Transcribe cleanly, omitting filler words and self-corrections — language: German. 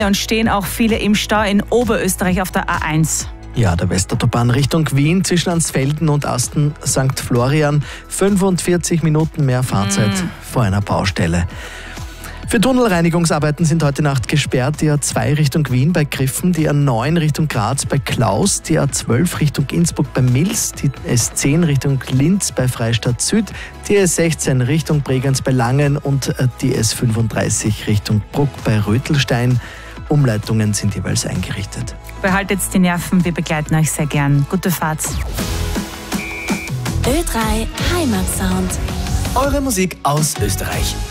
Und stehen auch viele im Stau in Oberösterreich auf der A1. Ja, der Westautobahn Richtung Wien zwischen Ansfelden und Asten St. Florian. 45 Minuten mehr Fahrzeit vor einer Baustelle. Für Tunnelreinigungsarbeiten sind heute Nacht gesperrt die A2 Richtung Wien bei Griffen, die A9 Richtung Graz bei Klaus, die A12 Richtung Innsbruck bei Mils, die S10 Richtung Linz bei Freistadt Süd, die S16 Richtung Bregenz bei Langen und die S35 Richtung Bruck bei Rötelstein. Umleitungen sind jeweils eingerichtet. Behaltet die Nerven, wir begleiten euch sehr gern. Gute Fahrt. Ö3 Heimatsound. Eure Musik aus Österreich.